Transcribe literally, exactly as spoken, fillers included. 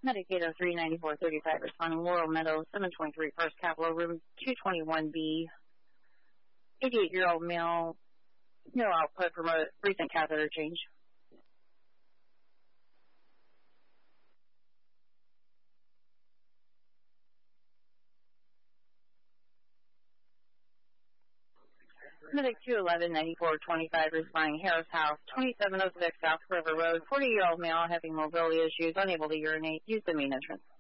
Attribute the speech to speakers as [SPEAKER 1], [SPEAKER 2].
[SPEAKER 1] Medicaid three ninety-four thirty-five responding Laurel Meadow, seven twenty-three First Capitol, room two twenty-one B. eighty-eight-year-old male, no output from a recent catheter change. Medic two eleven ninety-four twenty-five responding Harris House, twenty-seven oh six South River Road, forty-year-old male having mobility issues, unable to urinate, use the main entrance.